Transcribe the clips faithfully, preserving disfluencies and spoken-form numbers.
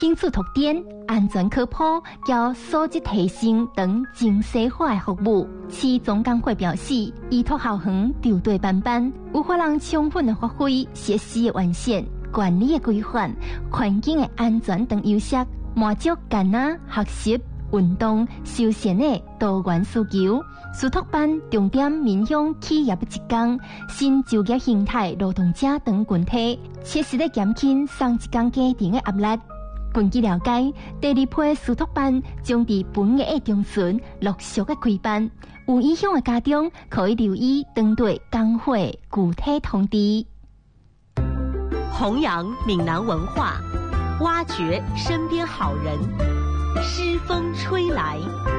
基础拓展、安全科普、交素质提升等精细化的服务。市总工会表示，依托校园调队办班，有法让充分的发挥设施的完善、管理的规范、环境的安全等优势，满足囡仔学习、运动、休闲的多元需求。苏托班重点面向企业的职工、新就业形态劳动者等群体，切实的减轻上一工家庭的压力。根据了解，第二批苏托班将伫本月的中旬陆续的开办，有意向的家长可以留意当地工会具体通知。 弘扬闽南文化，挖掘身边好人，诗风吹来。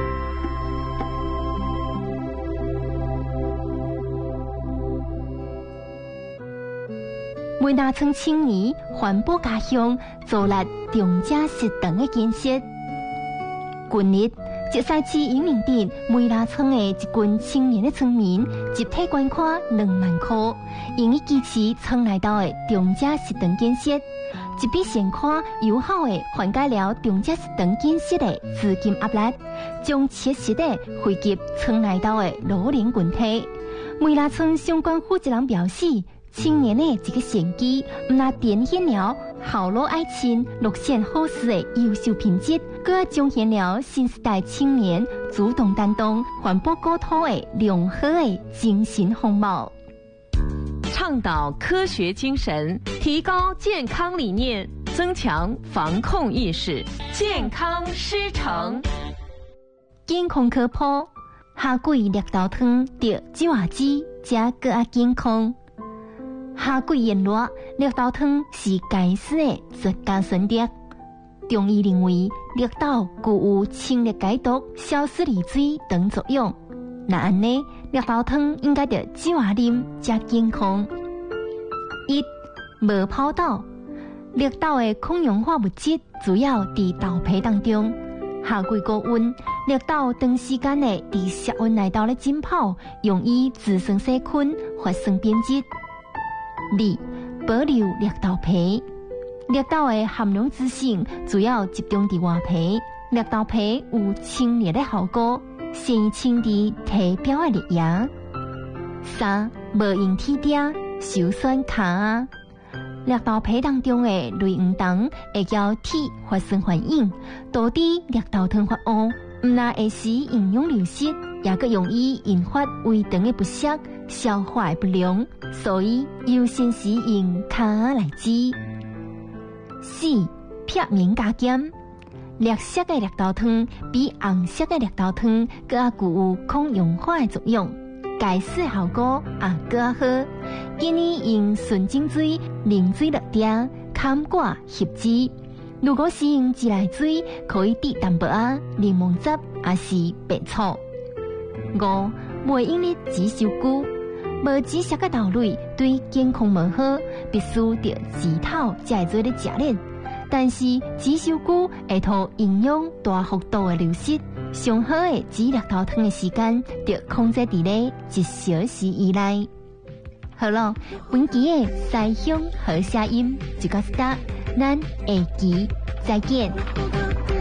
梅那村青年环保家乡做力中正食堂的建设。近日，石狮市永明镇梅那村的一群青年的村民集体捐款两万块，用以支持村内头的中正食堂建设。这笔善款有效的缓解了中正食堂建设的资金压力，将切实的惠及村内头的老龄群体。梅那村相关负责人表示，青年的这个善举，唔但展现了好老爱亲、乐善好施的优秀品质，更彰显了新时代青年主动担当、环保国土的良好的精神风貌。 倡导科学精神，提高健康理念，增强防控意识，健康师承。 健康科普：夏季绿豆汤得酒啊子，加个啊健康。夏季炎热，绿豆汤是解暑的绝佳选择。中医认为，绿豆具有清热解毒、消暑利水等作用。那安尼，绿豆汤应该得酒啊啉，加健康。一、无泡豆，绿豆的抗氧化物质主要伫豆皮当中。夏季高温，绿豆长时间的伫室温内头咧浸泡，容易滋生细菌，发生变质。二、保留绿豆皮，绿豆的含氧脂性主要集中伫外皮，绿豆皮有清热的效果，善于清除体表的裂芽。三、无用铁钉，受酸卡。绿豆皮当中的类黄酮会交铁发生反应，导致绿豆汤发乌，唔但会使营养流失，也个容易引发胃肠的不适、消化不良，所以优先使用卡来治。四、片面加减，绿色的绿豆汤比红色的绿豆汤更加具有抗氧化的作用，解暑效果也更加好。建议用纯净水冷水落点，砍挂合汁。如果使用自来水，可以滴淡薄啊柠檬汁，也是白醋。五、袂用的紫修菇，无紫色的豆类对健康无好，必须得紫头才会做咧食咧。但是紫修菇会让营养大幅度的流失，上好的煮绿豆汤的时间得控制伫咧一小时以内。好了，本期的西乡好声音就到这，咱下期再见。